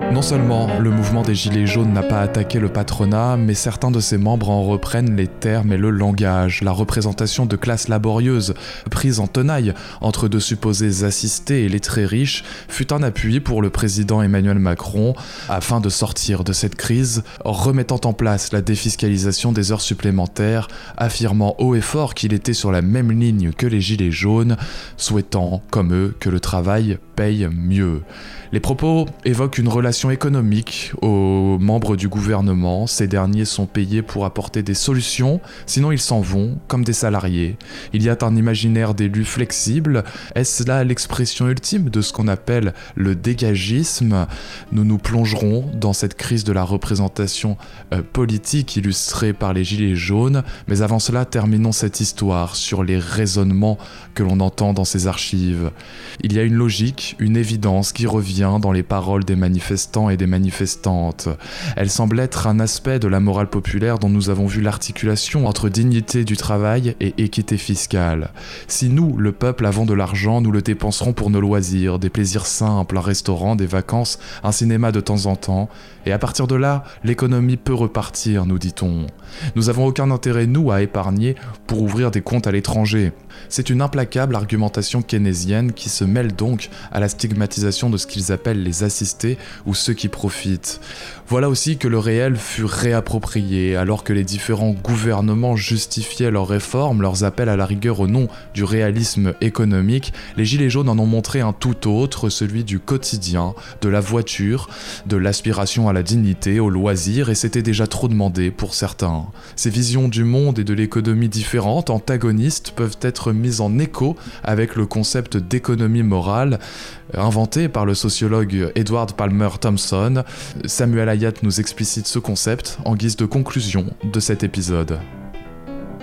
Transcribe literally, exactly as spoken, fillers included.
Non seulement le mouvement des Gilets jaunes n'a pas attaqué le patronat, mais certains de ses membres en reprennent les termes et le langage. La représentation de classes laborieuses, prise en tenaille entre de supposés assistés et les très riches, fut un appui pour le président Emmanuel Macron afin de sortir de cette crise, remettant en place la défiscalisation des heures supplémentaires, affirmant haut et fort qu'il était sur la même ligne que les Gilets jaunes, souhaitant, comme eux, que le travail paye mieux. Les propos évoquent une relation économique aux membres du gouvernement. Ces derniers sont payés pour apporter des solutions, sinon ils s'en vont, comme des salariés. Il y a un imaginaire d'élus flexible. Est-ce là l'expression ultime de ce qu'on appelle le dégagisme ? Nous nous plongerons dans cette crise de la représentation euh, politique illustrée par les Gilets jaunes, mais avant cela, terminons cette histoire sur les raisonnements que l'on entend dans ces archives. Il y a une logique, une évidence qui revient dans les paroles des manifestants et des manifestantes. Elle semble être un aspect de la morale populaire dont nous avons vu l'articulation entre dignité du travail et équité fiscale. Si nous, le peuple, avons de l'argent, nous le dépenserons pour nos loisirs, des plaisirs simples, un restaurant, des vacances, un cinéma de temps en temps, et à partir de là, l'économie peut repartir, nous dit-on. Nous n'avons aucun intérêt, nous, à épargner pour ouvrir des comptes à l'étranger. C'est une implacable argumentation keynésienne qui se mêle donc à la stigmatisation de ce qu'ils appellent les assistés ou ceux qui profitent. Voilà aussi que le réel fut réapproprié, alors que les différents gouvernements justifiaient leurs réformes, leurs appels à la rigueur au nom du réalisme économique. Les Gilets jaunes en ont montré un tout autre, celui du quotidien, de la voiture, de l'aspiration à la dignité, au loisir, et c'était déjà trop demandé pour certains. Ces visions du monde et de l'économie différentes, antagonistes, peuvent être mises en écho avec le concept d'économie morale, inventé par le sociologue Edward Palmer Thompson. Samuel Hyatt nous explicite ce concept en guise de conclusion de cet épisode.